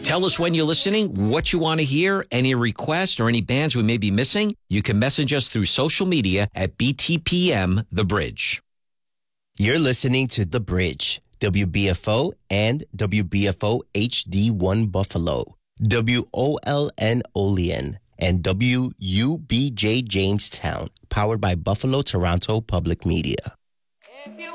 Tell us when you're listening, what you want to hear, any requests or any bands we may be missing. You can message us through social media at BTPM The Bridge. You're listening to The Bridge, WBFO and WBFO HD1 Buffalo, WOLN Olean, and WUBJ Jamestown, powered by Buffalo Toronto Public Media.